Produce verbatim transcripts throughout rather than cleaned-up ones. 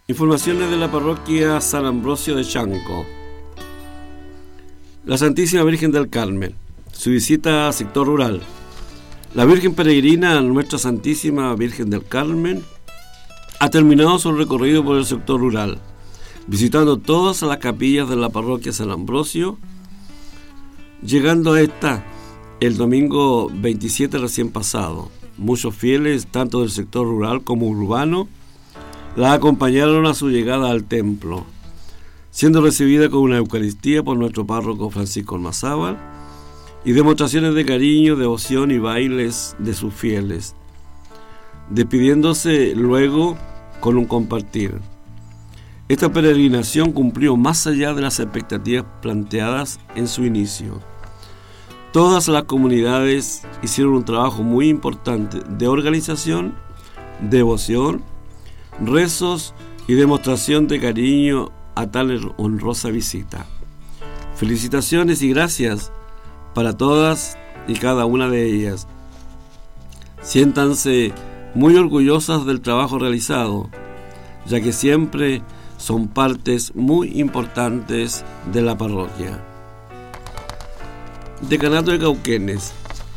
Informaciones de la parroquia San Ambrosio de Chanco. La Santísima Virgen del Carmen, su visita al sector rural. La Virgen Peregrina, nuestra Santísima Virgen del Carmen, ha terminado su recorrido por el sector rural, visitando todas las capillas de la parroquia San Ambrosio, llegando a esta el domingo veintisiete recién pasado. Muchos fieles, tanto del sector rural como urbano, la acompañaron a su llegada al templo, siendo recibida con una Eucaristía por nuestro párroco Francisco Ormazábal y demostraciones de cariño, devoción y bailes de sus fieles, despidiéndose luego con un compartir. Esta peregrinación cumplió más allá de las expectativas planteadas en su inicio. Todas las comunidades hicieron un trabajo muy importante de organización, devoción, rezos y demostración de cariño a tal honrosa visita. Felicitaciones y gracias para todas y cada una de ellas. Siéntanse muy orgullosas del trabajo realizado, ya que siempre son partes muy importantes de la parroquia. Decanato de Cauquenes.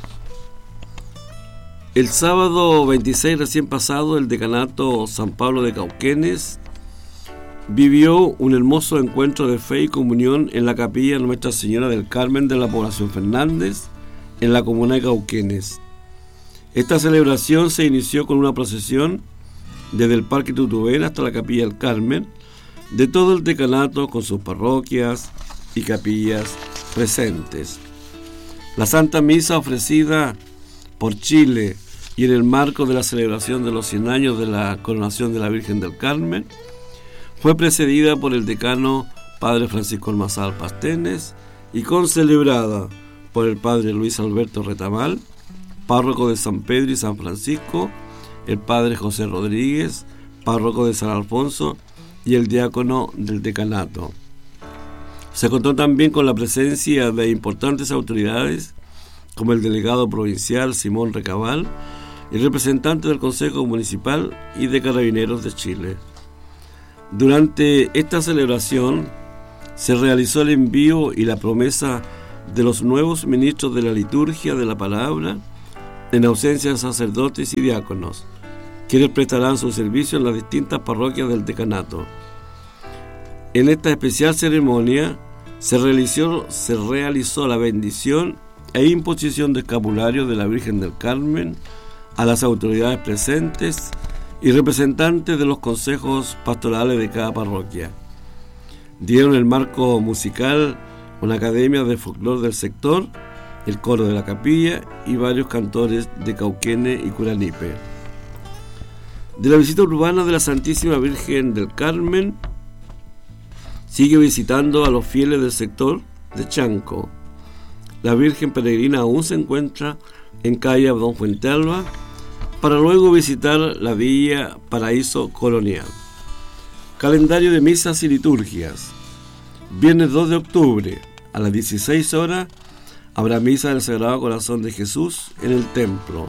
El sábado veintiséis recién pasado, el decanato San Pablo de Cauquenes vivió un hermoso encuentro de fe y comunión en la capilla Nuestra Señora del Carmen de la población Fernández, en la comuna de Cauquenes. Esta celebración se inició con una procesión desde el Parque Tutubén hasta la capilla del Carmen, de todo el decanato con sus parroquias y capillas presentes. La Santa Misa ofrecida por Chile y en el marco de la celebración de los cien años de la coronación de la Virgen del Carmen fue precedida por el decano Padre Francisco Ormazábal Pastenes y concelebrada por el Padre Luis Alberto Retamal, párroco de San Pedro y San Francisco, el Padre José Rodríguez, párroco de San Alfonso, y el diácono del decanato. Se contó también con la presencia de importantes autoridades como el delegado provincial Simón Recabal y representante del Consejo Municipal y de Carabineros de Chile. Durante esta celebración se realizó el envío y la promesa de los nuevos ministros de la liturgia de la palabra en ausencia de sacerdotes y diáconos, quienes prestarán su servicio en las distintas parroquias del decanato. En esta especial ceremonia se realizó, se realizó la bendición e imposición de escapulario de la Virgen del Carmen a las autoridades presentes y representantes de los consejos pastorales de cada parroquia. Dieron el marco musical una academia de folclore del sector, el coro de la capilla y varios cantores de Cauquenes y Curanipe. De la visita urbana de la Santísima Virgen del Carmen, sigue visitando a los fieles del sector de Chanco. La Virgen Peregrina aún se encuentra en calle Don Fuentealba para luego visitar la Villa Paraíso Colonial. Calendario de misas y liturgias. Viernes dos de octubre a las dieciséis horas habrá misa del Sagrado Corazón de Jesús en el templo.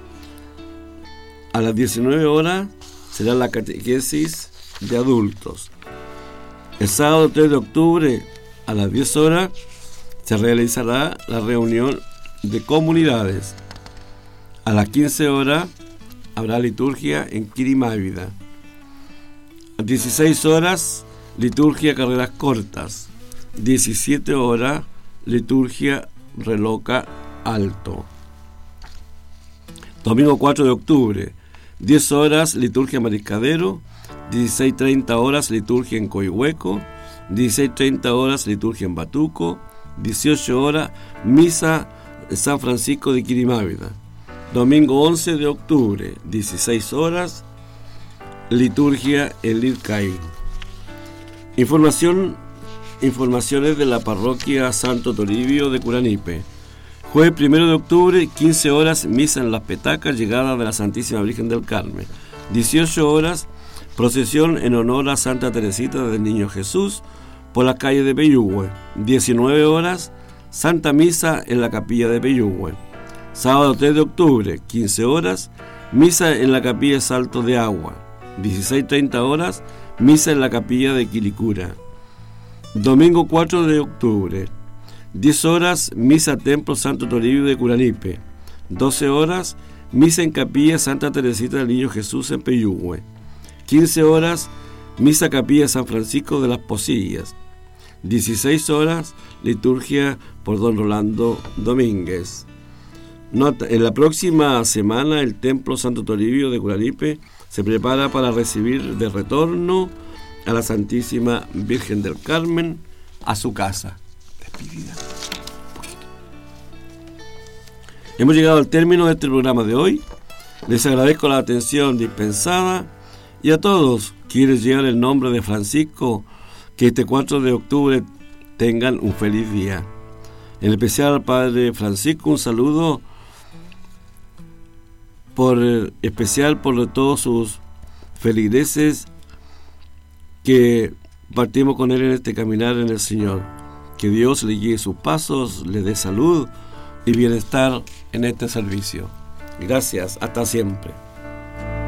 A las diecinueve horas será la catequesis de adultos. El sábado tres de octubre a las diez horas se realizará la reunión de comunidades. A las quince horas habrá liturgia en Quirimávida. A las dieciséis horas liturgia carreras cortas. diecisiete horas liturgia reloca alto. Domingo cuatro de octubre, diez horas liturgia mariscadero. dieciséis treinta horas liturgia en Coihueco, dieciséis treinta horas liturgia en Batuco, dieciocho horas misa en San Francisco de Quirimávida. Domingo once de octubre, dieciséis horas liturgia en Lircay. Información, informaciones de la parroquia Santo Toribio de Curanipe. Jueves primero de octubre, quince horas misa en Las Petacas, llegada de la Santísima Virgen del Carmen. dieciocho horas procesión en honor a Santa Teresita del Niño Jesús por las calles de Peyúgue. diecinueve horas, Santa Misa en la capilla de Peyúgue. Sábado tres de octubre, quince horas, misa en la capilla Salto de Agua. dieciséis treinta horas, misa en la capilla de Quilicura. Domingo cuatro de octubre, diez horas, misa Templo Santo Toribio de Curanipe. doce horas, misa en capilla Santa Teresita del Niño Jesús en Peyúgue. quince horas, misa capilla San Francisco de las Posillas. dieciséis horas, liturgia por don Rolando Domínguez. Nota, en la próxima semana el Templo Santo Toribio de Curanipe se prepara para recibir de retorno a la Santísima Virgen del Carmen a su casa. Despedida. Hemos llegado al término de este programa de hoy. Les agradezco la atención dispensada y a todos quienes llevan el nombre de Francisco, que este cuatro de octubre tengan un feliz día. En especial al Padre Francisco, un saludo por especial por todos sus feligreses que partimos con él en este caminar en el Señor. Que Dios le guíe sus pasos, le dé salud y bienestar en este servicio. Gracias, hasta siempre.